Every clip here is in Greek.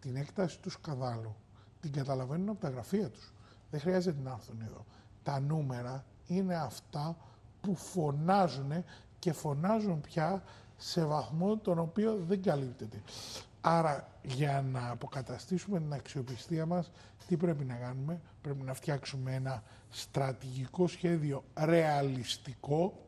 την έκταση του σκανδάλου την καταλαβαίνουν από τα γραφεία τους. Δεν χρειάζεται να έρθουν εδώ. Τα νούμερα είναι αυτά που φωνάζουν και φωνάζουν πια σε βαθμό τον οποίο δεν καλύπτεται. Άρα, για να αποκαταστήσουμε την αξιοπιστία μας, τι πρέπει να κάνουμε? Πρέπει να φτιάξουμε ένα στρατηγικό σχέδιο ρεαλιστικό,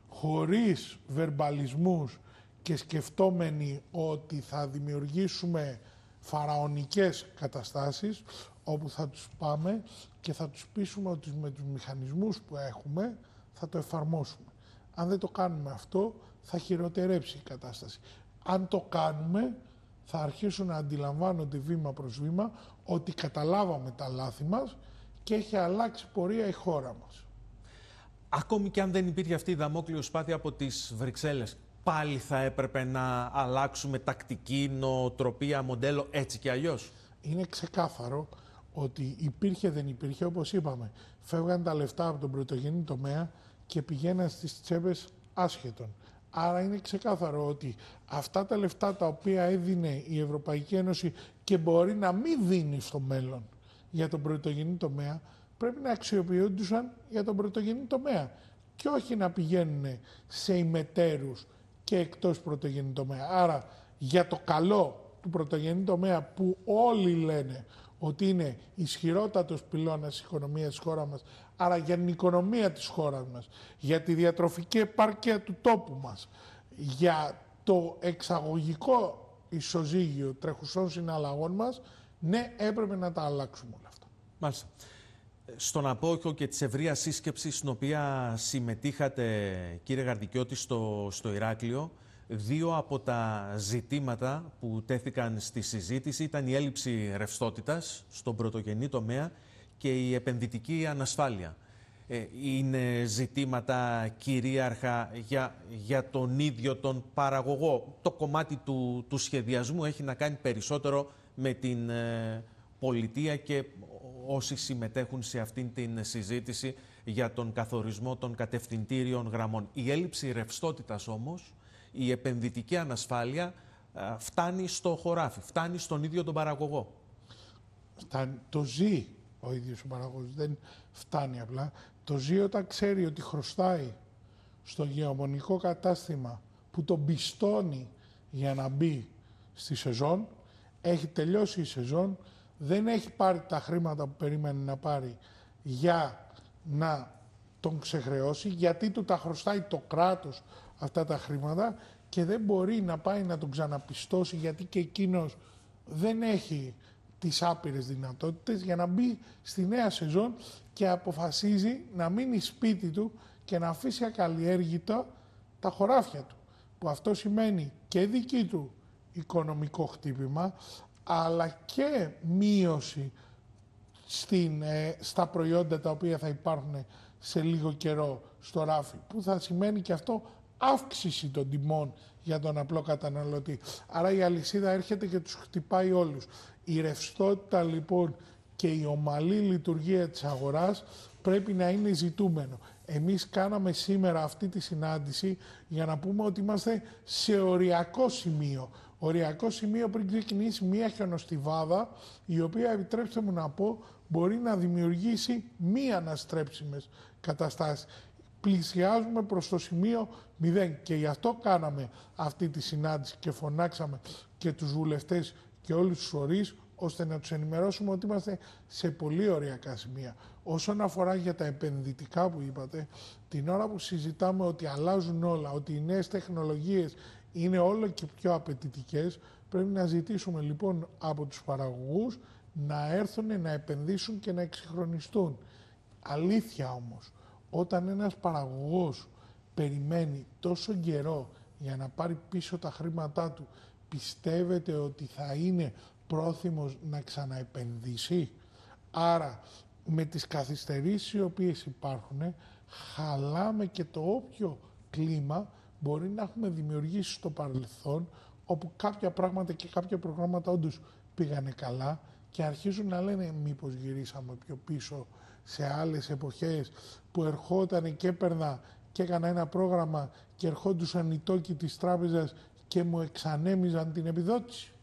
χωρίς βερμπαλισμούς και σκεφτόμενοι ότι θα δημιουργήσουμε φαραωνικές καταστάσεις, όπου θα τους πάμε και θα τους πείσουμε ότι με τους μηχανισμούς που έχουμε θα το εφαρμόσουμε. Αν δεν το κάνουμε αυτό, θα χειροτερέψει η κατάσταση. Αν το κάνουμε, θα αρχίσουν να αντιλαμβάνονται βήμα προς βήμα ότι καταλάβαμε τα λάθη μας και έχει αλλάξει πορεία η χώρα μας. Ακόμη και αν δεν υπήρχε αυτή η δαμόκλειο σπάθη από τις Βρυξέλλες, πάλι θα έπρεπε να αλλάξουμε τακτική, νοοτροπία, μοντέλο, έτσι και αλλιώς? Είναι ξεκάθαρο ότι υπήρχε δεν υπήρχε, όπως είπαμε, φεύγαν τα λεφτά από τον πρωτογενή τομέα και πηγαίναν στις τσέπες άσχετων. Άρα είναι ξεκάθαρο ότι αυτά τα λεφτά τα οποία έδινε η Ευρωπαϊκή Ένωση και μπορεί να μην δίνει στο μέλλον για τον πρωτογενή τομέα, πρέπει να αξιοποιούντουσαν για τον πρωτογενή τομέα και όχι να πηγαίνουν σε ημετέρους και εκτός πρωτογενή τομέα. Άρα για το καλό του πρωτογενή τομέα, που όλοι λένε ότι είναι ισχυρότατος πυλώνας της οικονομίας της χώρας μας, άρα για την οικονομία της χώρας μας, για τη διατροφική επάρκεια του τόπου μας, για το εξαγωγικό ισοζύγιο τρεχουσών συναλλαγών μας, ναι, έπρεπε να τα αλλάξουμε όλα αυτά. Μάλιστα. Στον απόϊχο και της ευρείας σύσκεψης στην οποία συμμετείχατε, κύριε Γαρδικιώτη, στο Ηράκλειο, δύο από τα ζητήματα που τέθηκαν στη συζήτηση ήταν η έλλειψη ρευστότητας στον πρωτογενή τομέα και η επενδυτική ανασφάλεια. Είναι ζητήματα κυρίαρχα για τον ίδιο τον παραγωγό. Το κομμάτι του σχεδιασμού έχει να κάνει περισσότερο με την πολιτεία και όσοι συμμετέχουν σε αυτήν την συζήτηση για τον καθορισμό των κατευθυντήριων γραμμών. Η έλλειψη ρευστότητας όμως, η επενδυτική ανασφάλεια φτάνει στο χωράφι, φτάνει στον ίδιο τον παραγωγό. Το ζει ο ίδιος ο παραγωγός, δεν φτάνει απλά. Το ζει όταν ξέρει ότι χρωστάει στο γεωμονικό κατάστημα που τον πιστώνει για να μπει στη σεζόν, έχει τελειώσει η σεζόν, δεν έχει πάρει τα χρήματα που περίμενε να πάρει για να τον ξεχρεώσει, γιατί του τα χρωστάει το κράτος αυτά τα χρήματα και δεν μπορεί να πάει να τον ξαναπιστώσει, γιατί και εκείνος δεν έχει τις άπειρες δυνατότητες για να μπει στη νέα σεζόν και αποφασίζει να μείνει σπίτι του και να αφήσει ακαλλιέργητα τα χωράφια του. Που αυτό σημαίνει και δική του οικονομικό χτύπημα, αλλά και μείωση στα προϊόντα τα οποία θα υπάρχουν σε λίγο καιρό στο ράφι, που θα σημαίνει και αυτό αύξηση των τιμών για τον απλό καταναλωτή. Άρα η αλυσίδα έρχεται και τους χτυπάει όλους. Η ρευστότητα λοιπόν και η ομαλή λειτουργία της αγοράς πρέπει να είναι ζητούμενο. Εμείς κάναμε σήμερα αυτή τη συνάντηση για να πούμε ότι είμαστε σε οριακό σημείο. Οριακό σημείο πριν ξεκινήσει μια χιονοστιβάδα, η οποία, επιτρέψτε μου να πω, μπορεί να δημιουργήσει μη αναστρέψιμες καταστάσεις. Πλησιάζουμε προς το σημείο 0 και γι' αυτό κάναμε αυτή τη συνάντηση και φωνάξαμε και τους βουλευτές και όλους τους φορείς, ώστε να τους ενημερώσουμε ότι είμαστε σε πολύ οριακά σημεία. Όσον αφορά για τα επενδυτικά που είπατε, την ώρα που συζητάμε ότι αλλάζουν όλα, ότι οι νέες τεχνολογίες είναι όλο και πιο απαιτητικές, πρέπει να ζητήσουμε λοιπόν από τους παραγωγούς να έρθουν να επενδύσουν και να εξυγχρονιστούν. Αλήθεια όμως, όταν ένας παραγωγός περιμένει τόσο καιρό για να πάρει πίσω τα χρήματά του, πιστεύετε ότι θα είναι πρόθυμος να ξαναεπενδύσει? Άρα με τις καθυστερήσεις οι οποίες υπάρχουν, χαλάμε και το όποιο κλίμα μπορεί να έχουμε δημιουργήσει στο παρελθόν, όπου κάποια πράγματα και κάποια προγράμματα όντως πήγανε καλά και αρχίζουν να λένε μήπως γυρίσαμε πιο πίσω σε άλλες εποχές που ερχόταν και έπαιρνα και έκανα ένα πρόγραμμα και ερχόντουσαν οι τόκοι της τράπεζας και μου εξανέμιζαν την επιδότηση.